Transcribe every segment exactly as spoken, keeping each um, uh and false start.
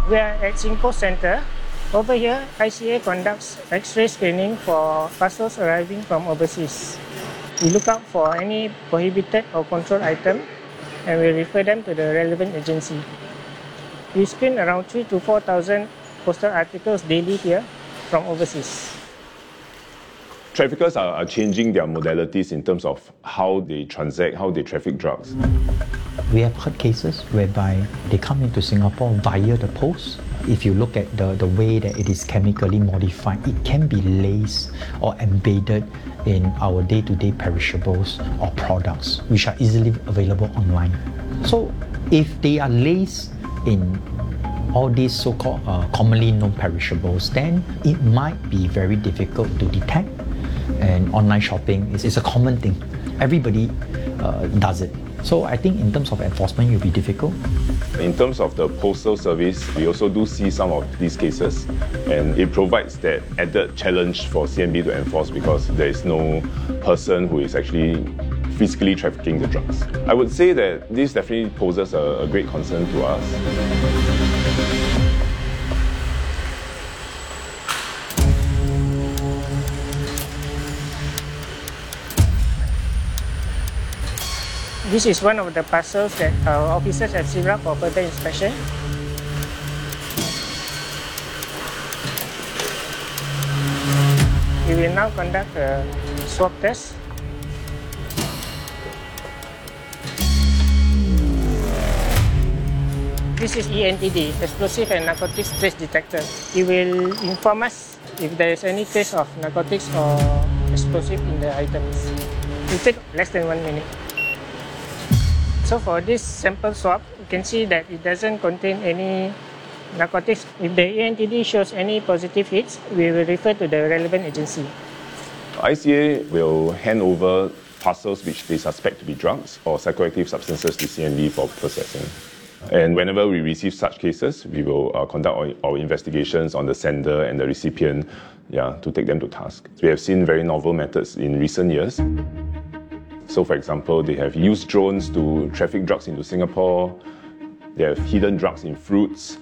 We are at Singapore Centre. Over here, I C A conducts X-ray screening for parcels arriving from overseas. We look out for any prohibited or controlled item and we refer them to the relevant agency. We screen around three to four thousand postal articles daily here from overseas. Traffickers are, are changing their modalities in terms of how they transact, how they traffic drugs. We have heard cases whereby they come into Singapore via the post. If you look at the, the way that it is chemically modified, it can be laced or embedded in our day-to-day perishables or products, which are easily available online. So if they are laced in all these so-called uh, commonly known perishables, then it might be very difficult to detect. And online shopping is, is a common thing. Everybody uh, does it. So I think in terms of enforcement, it will be difficult. In terms of the postal service, we also do see some of these cases, and it provides that added challenge for C M B to enforce because there is no person who is actually physically trafficking the drugs. I would say that this definitely poses a, a great concern to us. This is one of the parcels that our officers have sealed up for further inspection. We will now conduct a swab test. This is E N T D, Explosive and Narcotics Trace Detector. It will inform us if there is any trace of narcotics or explosive in the items. It will take less than one minute. So for this sample swab, you can see that it doesn't contain any narcotics. If the E N T D shows any positive hits, we will refer to the relevant agency. I C A will hand over parcels which they suspect to be drugs or psychoactive substances to C M B for processing. And whenever we receive such cases, we will uh, conduct our, our investigations on the sender and the recipient, yeah, to take them to task. We have seen very novel methods in recent years. So for example, they have used drones to traffic drugs into Singapore. They have hidden drugs in fruits.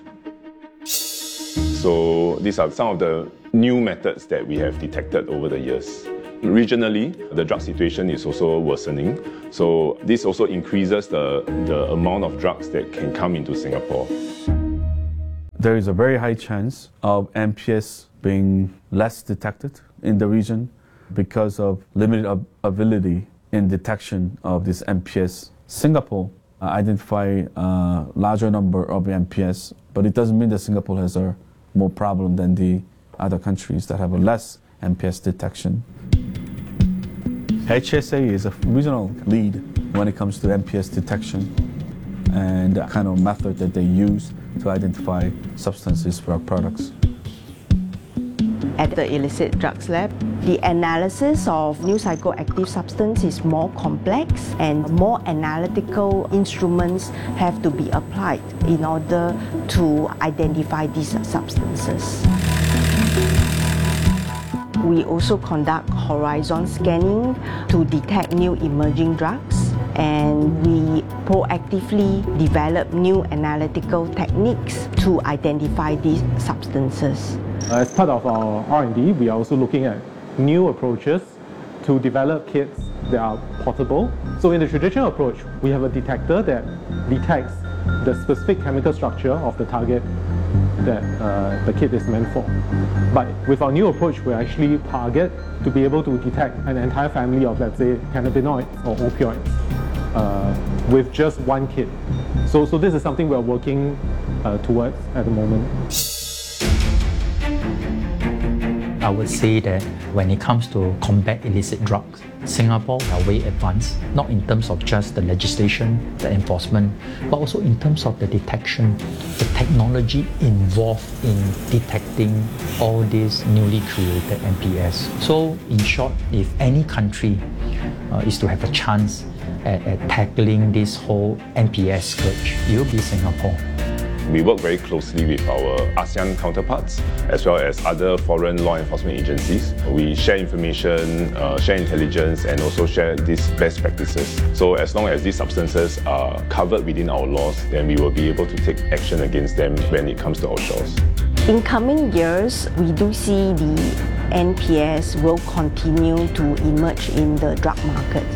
So these are some of the new methods that we have detected over the years. Regionally, the drug situation is also worsening. So this also increases the, the amount of drugs that can come into Singapore. There is a very high chance of M P S being less detected in the region because of limited ab- ability in detection of this M P S. Singapore uh, identify a larger number of M P S, but it doesn't mean that Singapore has a more problem than the other countries that have a less M P S detection. H S A is a regional lead when it comes to M P S detection and the kind of method that they use to identify substances for our products. At the illicit drugs lab, the analysis of new psychoactive substance is more complex and more analytical instruments have to be applied in order to identify these substances. We also conduct horizon scanning to detect new emerging drugs, and we proactively develop new analytical techniques to identify these substances. As part of our R and D, we are also looking at new approaches to develop kits that are portable. So in the traditional approach, we have a detector that detects the specific chemical structure of the target that uh, the kit is meant for. But with our new approach, we actually target to be able to detect an entire family of, let's say, cannabinoids or opioids uh, with just one kit. So, so this is something we're working uh, towards at the moment. I would say that when it comes to combat illicit drugs, Singapore are way advanced, not in terms of just the legislation, the enforcement, but also in terms of the detection, the technology involved in detecting all these newly created M P S. So in short, if any country uh, is to have a chance at, at tackling this whole M P S scourge, it will be Singapore. We work very closely with our ASEAN counterparts as well as other foreign law enforcement agencies. We share information, uh, share intelligence, and also share these best practices. So as long as these substances are covered within our laws, then we will be able to take action against them when it comes to our shores. In coming years, we do see the N P S will continue to emerge in the drug market.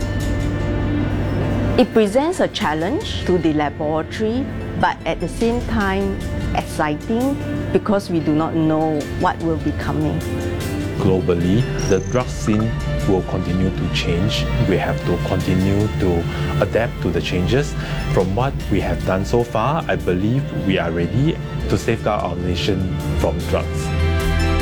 It presents a challenge to the laboratory, but at the same time exciting because we do not know what will be coming. Globally, the drug scene will continue to change. We have to continue to adapt to the changes. From what we have done so far, I believe we are ready to safeguard our nation from drugs.